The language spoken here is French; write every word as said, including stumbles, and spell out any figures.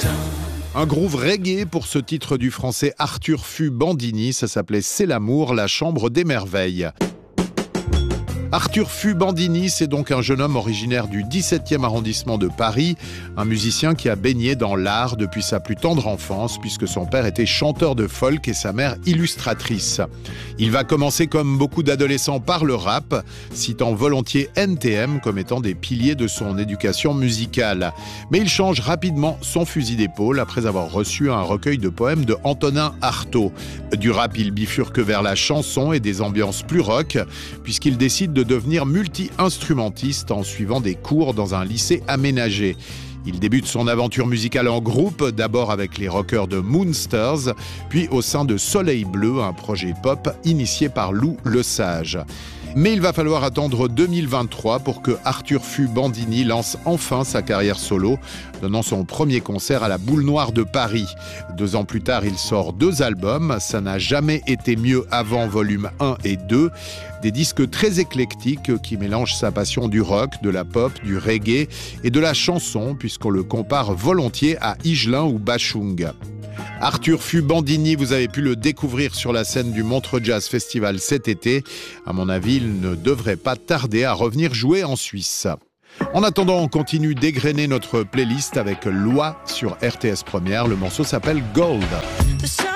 Un groove reggae pour ce titre du français Arthur Fus Bandini, ça s'appelait C'est l'amour, la chambre des merveilles. Arthur Fus Bandini, c'est donc un jeune homme originaire du dix-septième arrondissement de Paris, un musicien qui a baigné dans l'art depuis sa plus tendre enfance, puisque son père était chanteur de folk et sa mère illustratrice. Il va commencer comme beaucoup d'adolescents par le rap, citant volontiers N T M comme étant des piliers de son éducation musicale. Mais il change rapidement son fusil d'épaule après avoir reçu un recueil de poèmes de Antonin Artaud. Du rap, il bifurque vers la chanson et des ambiances plus rock, puisqu'il décide de de devenir multi-instrumentiste en suivant des cours dans un lycée aménagé. Il débute son aventure musicale en groupe, d'abord avec les rockers de Moonsters, puis au sein de Soleil Bleu, un projet pop initié par Lou Lesage. Mais il va falloir attendre deux mille vingt-trois pour que Arthur Fus Bandini lance enfin sa carrière solo, donnant son premier concert à la Boule Noire de Paris. Deux ans plus tard, il sort deux albums, Ça n'a jamais été mieux avant, volume un et deux, des disques très éclectiques qui mélangent sa passion du rock, de la pop, du reggae et de la chanson, puisqu'on le compare volontiers à Higelin ou Bachung. Arthur Fus Bandini, vous avez pu le découvrir sur la scène du Montreux Jazz Festival cet été. À mon avis, il ne devrait pas tarder à revenir jouer en Suisse. En attendant, on continue d'égrener notre playlist avec Loi sur R T S Première. Le morceau s'appelle Gold.